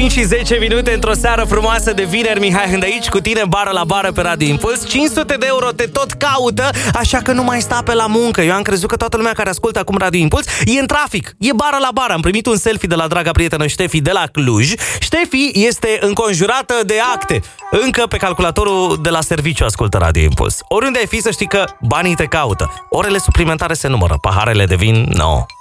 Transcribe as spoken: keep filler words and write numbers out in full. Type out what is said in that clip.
cinci și zece minute într-o seară frumoasă de vineri. Mihai Hând aici cu tine, bară la bară pe Radio Impuls. cinci sute de euro te tot caută, așa că nu mai sta pe la muncă. Eu am crezut că toată lumea care ascultă acum Radio Impuls e în trafic, e bară la bară. Am primit un selfie de la draga prietenă Ștefi de la Cluj. Ștefi este înconjurată de acte. Încă pe calculatorul de la serviciu ascultă Radio Impuls. Oriunde ai fi, să știi că banii te caută. Orele suplimentare se numără, paharele de vin, no.